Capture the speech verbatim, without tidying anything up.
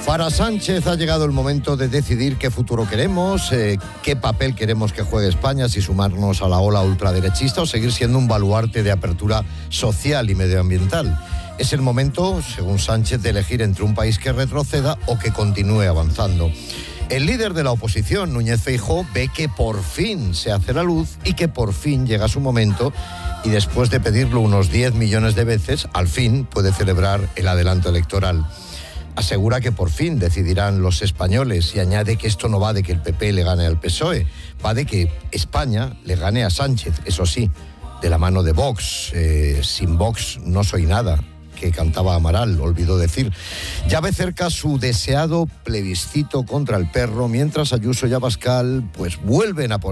Para Sánchez ha llegado el momento de decidir qué futuro queremos, eh, qué papel queremos que juegue España, si sumarnos a la ola ultraderechista o seguir siendo un baluarte de apertura social y medioambiental. Es el momento, según Sánchez, de elegir entre un país que retroceda o que continúe avanzando. El líder de la oposición, Núñez Feijóo, ve que por fin se hace la luz y que por fin llega su momento y después de pedirlo unos diez millones de veces, al fin puede celebrar el adelanto electoral. Asegura que por fin decidirán los españoles y añade que esto no va de que el P P le gane al P S O E, va de que España le gane a Sánchez, eso sí, de la mano de Vox. Eh, sin Vox no soy nada, que cantaba Amaral, olvidó decir. Ya ve cerca su deseado plebiscito contra el perro, mientras Ayuso y Abascal pues vuelven a poner